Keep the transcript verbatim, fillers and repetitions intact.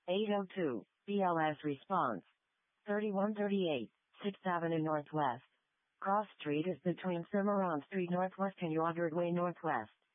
eight oh two, B L S response. thirty-one thirty-eight, sixth Avenue Northwest. Cross Street is between Cimarron Street Northwest and Yogurt Way Northwest.